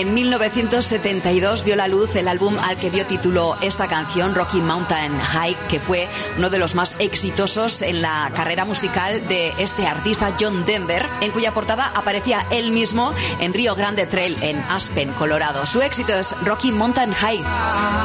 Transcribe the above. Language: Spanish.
En 1972 vio la luz el álbum al que dio título esta canción, Rocky Mountain High, que fue uno de los más exitosos en la carrera musical de este artista John Denver, en cuya portada aparecía él mismo en Rio Grande Trail, en Aspen, Colorado. Su éxito es Rocky Mountain High.